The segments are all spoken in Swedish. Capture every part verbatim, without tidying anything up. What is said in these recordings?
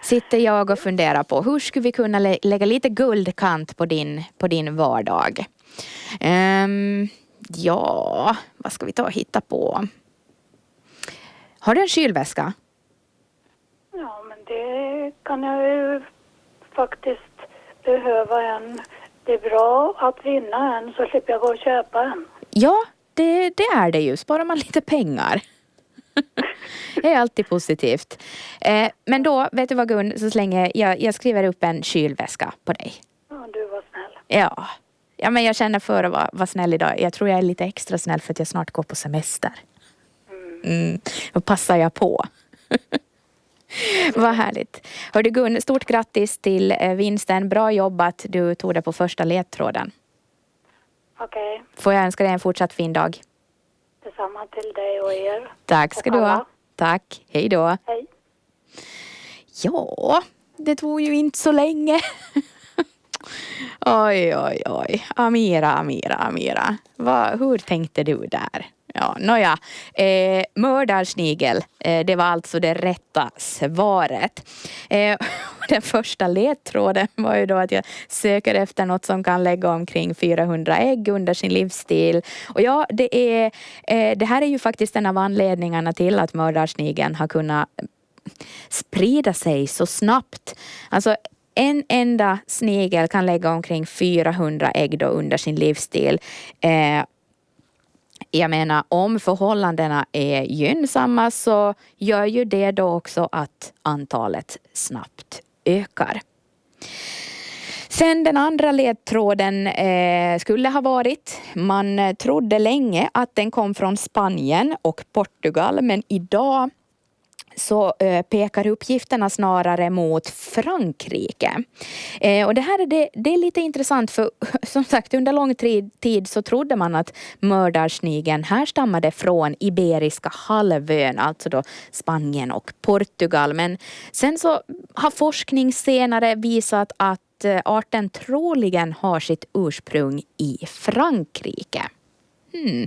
sitter jag och funderar på hur skulle vi kunna lä- lägga lite guldkant på din, på din vardag. Um, ja, vad ska vi ta och hitta på? Har du en kylväska? Ja, men det kan jag ju faktiskt behöva en. Det är bra att vinna en så slipper jag gå och köpa en. Ja, det, det är det ju. Sparar man lite pengar. Det är alltid positivt. Eh, men då, vet du vad Gun, så länge jag, jag skriver upp en kylväska på dig. Ja, du var snäll. Ja. Ja, men jag känner för att vara, vara snäll idag. Jag tror jag är lite extra snäll för att jag snart går på semester. Mm. Då passar jag på. Vad härligt. Hörde Gun, stort grattis till eh, vinsten. Bra jobbat. Du tog det på första ledtråden. Okej. Okay. Får jag önska dig en fortsatt fin dag. Detsamma till dig och er. Tack ska du ha. Tack. Hej då. Hej. Ja, det tog ju inte så länge. Oj, oj, oj. Amira, Amira, Amira. Vad, hur tänkte du där? Ja, nåja. Eh, mördarsnigel. Eh, det var alltså det rätta svaret. Eh, den första ledtråden var ju då att jag söker efter något som kan lägga omkring fyrahundra ägg under sin livsstil. Och ja, det, är, eh, det här är ju faktiskt en av anledningarna till att mördarsnigeln har kunnat sprida sig så snabbt. Alltså en enda snigel kan lägga omkring fyrahundra ägg då under sin livsstil. Eh, jag menar, om förhållandena är gynnsamma så gör ju det då också att antalet snabbt ökar. Sen den andra ledtråden eh, skulle ha varit, man trodde länge att den kom från Spanien och Portugal, men idag så eh, pekar uppgifterna snarare mot Frankrike. Eh, och det här är, det, det är lite intressant för som sagt under lång tid, tid så trodde man att mördarsnigeln härstammade från Iberiska halvön, alltså då Spanien och Portugal. Men sen så har forskning senare visat att eh, arten troligen har sitt ursprung i Frankrike. Hmm.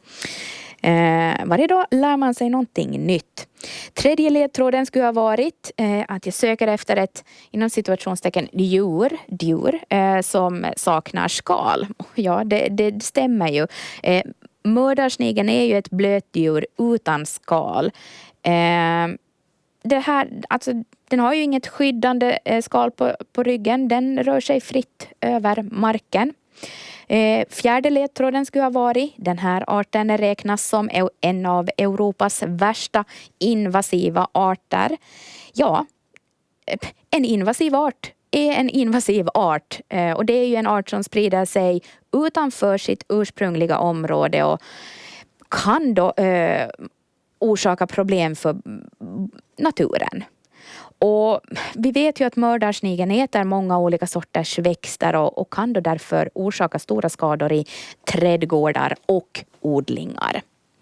Eh, varje dag lär man sig någonting nytt. Tredje ledtråden skulle ha varit eh, att jag söker efter ett inom situationstecken djur, djur eh, som saknar skal. Ja, det, det stämmer ju. Eh, mördarsnigeln är ju ett blötdjur utan skal. Eh, det här, alltså, den har ju inget skyddande eh, skal på, på ryggen. Den rör sig fritt över marken. Eh, fjärde ledtråden skulle ha varit, den här arten räknas som en av Europas värsta invasiva arter. Ja, en invasiv art är en invasiv art eh, och det är ju en art som sprider sig utanför sitt ursprungliga område och kan då eh, orsaka problem för naturen. Och vi vet ju att mördarsnigeln äter många olika sorters växter och, och kan då därför orsaka stora skador i trädgårdar och odlingar.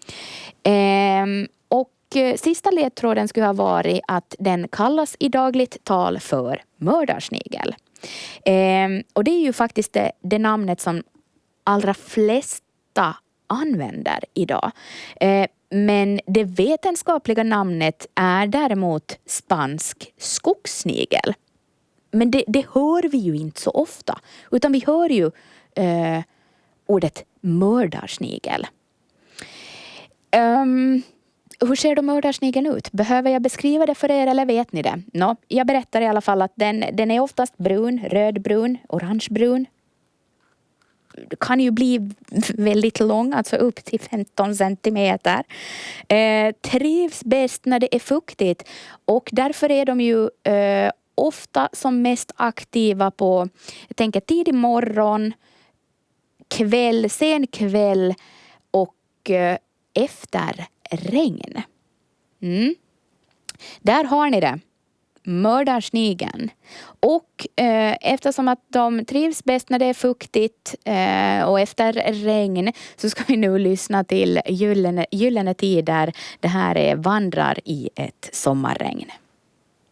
Ehm, och sista ledtråden skulle ha varit att den kallas i dagligt tal för mördarsnigel. Ehm, och det är ju faktiskt det, det namnet som allra flesta använder idag. Ehm, Men det vetenskapliga namnet är däremot spansk skogssnigel. Men det, det hör vi ju inte så ofta. Utan vi hör ju eh, ordet mördarsnigel. Um, hur ser då mördarsnigeln ut? Behöver jag beskriva det för er eller vet ni det? Nå, jag berättar i alla fall att den, den är oftast brun, rödbrun, orangebrun. Kan ju bli väldigt lång, alltså upp till femton centimeter. Eh, trivs bäst när det är fuktigt och därför är de ju eh, ofta som mest aktiva på, jag tänker tidig morgon, kväll, sen kväll och eh, efter regn. Mm. Där har ni det. Mördarsnigeln. Och eh, eftersom att de trivs bäst när det är fuktigt eh, och efter regn så ska vi nu lyssna till gyllene, gyllene tider. Det här är Vandrar i ett sommarregn.